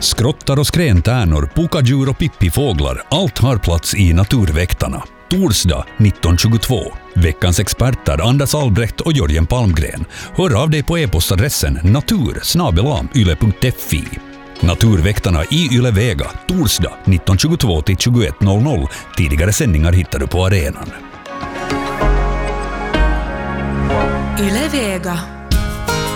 Skrottar och skrentärnor, pokadjur och pippifåglar, allt har plats i Naturväktarna. Torsdag 1922. Veckans experter Anders Albrecht och Jörgen Palmgren. Hör av dig på e-postadressen natur@yle.fi. Naturväktarna i Yle Vega, torsdag 1922 till 21.00. Tidigare sändningar hittar du på arenan. Yle Vega.